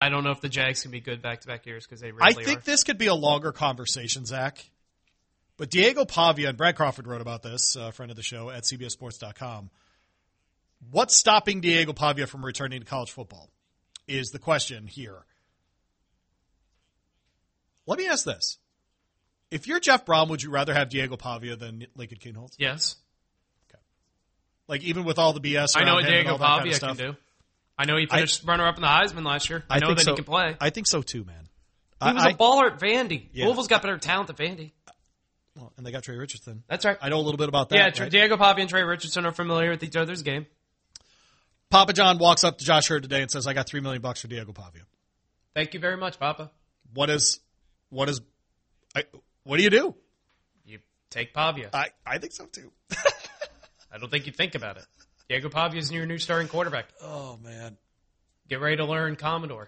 I don't know if the Jags can be good back-to-back years because they really I think this could be a longer conversation, Zach. But Diego Pavia, and Brad Crawford wrote about this, a friend of the show at CBSSports.com. What's stopping Diego Pavia from returning to college football is the question here. Let me ask this. If you're Jeff Brom, would you rather have Diego Pavia than Lincoln Kienholz? Yes. Okay. Like, even with all the BS I know around what him and Diego all that kind Pavia of stuff? can do. I know he finished runner-up in the Heisman last year. I know think that so. he can play. I think so, too, man. He was a baller at Vandy. Yeah. Louisville's got better talent than Vandy. Well, and they got Trey Richardson. That's right. I know a little bit about that. Yeah, right? Diego Pavia and Trey Richardson are familiar with each other's game. Papa John walks up to Josh Hurd today and says, I got $3 million for Diego Pavia. Thank you very much, Papa. What do you do? You take Pavia. I think so, too. I don't think you think about it. Diego Pavia is your new starting quarterback. Oh, man. Get ready to learn Commodore.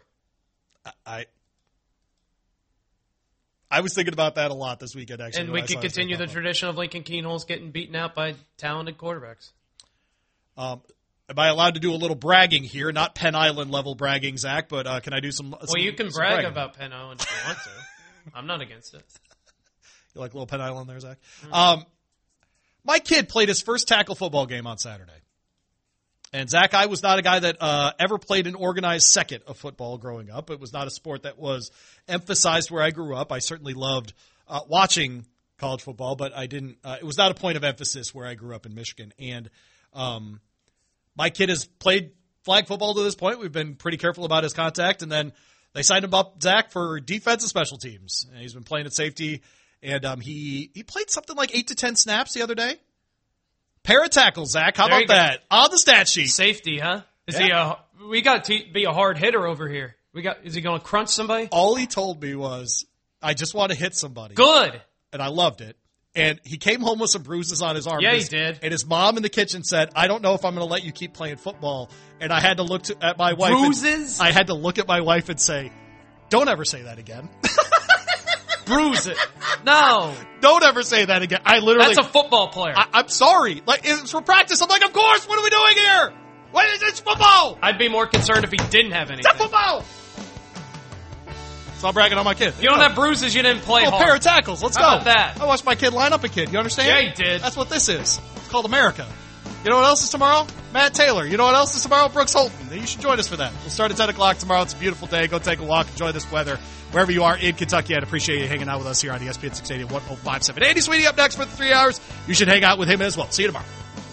I was thinking about that a lot this weekend, actually. And we could continue the tradition of Lincoln Kienholz getting beaten out by talented quarterbacks. Am I allowed to do a little bragging here? Not Penn Island level bragging, Zach, but can I do some? Well, you can brag about Penn Island if you want to. I'm not against it. You like little Penn Island there, Zach? Mm-hmm. My kid played his first tackle football game on Saturday. And, Zach, I was not a guy that ever played an organized second of football growing up. It was not a sport that was emphasized where I grew up. I certainly loved watching college football, but I didn't. It was not a point of emphasis where I grew up in Michigan. And my kid has played flag football to this point. We've been pretty careful about his contact. And then they signed him up, Zach, for defensive special teams. And he's been playing at safety. And he played something like 8 to 10 snaps the other day. Pair of tackles, Zach. How about that? On the stat sheet. Safety, huh? We got to be a hard hitter over here. Is he going to crunch somebody? All he told me was, I just want to hit somebody. Good. And I loved it. And he came home with some bruises on his arm. Yeah, he did. And his mom in the kitchen said, I don't know if I'm going to let you keep playing football. And I had to look at my wife. Bruises? I had to look at my wife and say, don't ever say that again. Bruise it. No. Don't ever say that again. I literally. That's a football player. I'm sorry. Like, it's for practice. I'm like, of course. What are we doing here? What is this football? I'd be more concerned if he didn't have anything. It's football. So I'm bragging on my kid. You don't have bruises, you didn't play hard. Pair of tackles. Let's go. How about that? I watched my kid line up a kid. You understand? Yeah, he did. That's what this is. It's called America. You know what else is tomorrow? Matt Taylor. You know what else is tomorrow? Brooks Holton. You should join us for that. We'll start at 10 o'clock tomorrow. It's a beautiful day. Go take a walk. Enjoy this weather. Wherever you are in Kentucky, I'd appreciate you hanging out with us here on ESPN 680 and 105.7. Andy Sweeney up next for the 3 hours. You should hang out with him as well. See you tomorrow.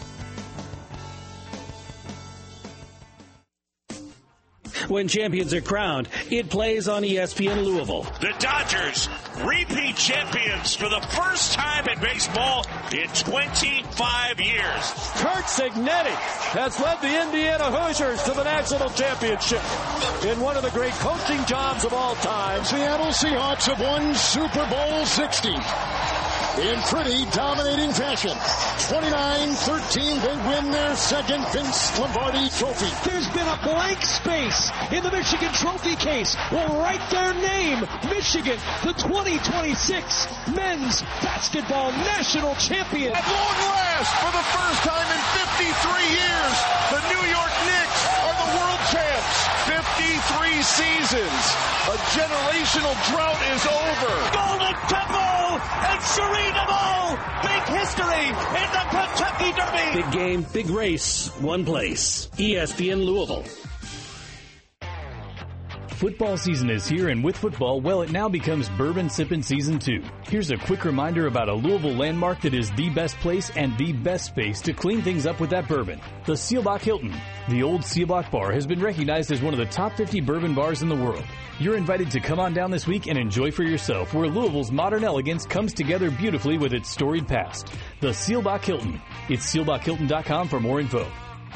When champions are crowned, it plays on ESPN Louisville. The Dodgers, repeat champions for the first time in baseball in 25 years. Kurt Cignetti has led the Indiana Hoosiers to the national championship in one of the great coaching jobs of all time. Seattle Seahawks have won Super Bowl 60 in pretty dominating fashion. 29-13, they win their second Vince Lombardi trophy. There's been a blank space in the Michigan trophy case. We'll write their name, Michigan, the 2026 men's basketball national champion. At long last, for the first time in 53 years, the New York Knicks are the world champs. 53 seasons. A generational drought is over. Golden Temple and Serena Ball. Big history in the Kentucky Derby. Big game, big race, one place. ESPN Louisville. Football season is here, and with football, well, it now becomes Bourbon Sippin' Season 2. Here's a quick reminder about a Louisville landmark that is the best place and the best space to clean things up with that bourbon. The Seelbach Hilton. The old Seelbach Bar has been recognized as one of the top 50 bourbon bars in the world. You're invited to come on down this week and enjoy for yourself where Louisville's modern elegance comes together beautifully with its storied past. The Seelbach Hilton. It's SeelbachHilton.com for more info.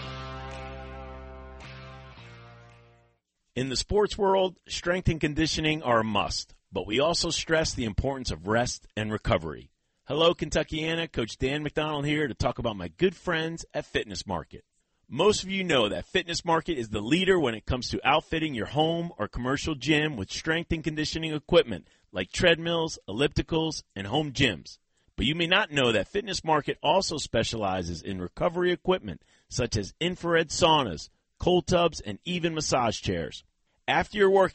In the sports world, strength and conditioning are a must, but we also stress the importance of rest and recovery. Hello, Kentuckiana. Coach Dan McDonald here to talk about my good friends at Fitness Market. Most of you know that Fitness Market is the leader when it comes to outfitting your home or commercial gym with strength and conditioning equipment like treadmills, ellipticals, and home gyms. But you may not know that Fitness Market also specializes in recovery equipment such as infrared saunas, cold tubs, and even massage chairs. After your workout,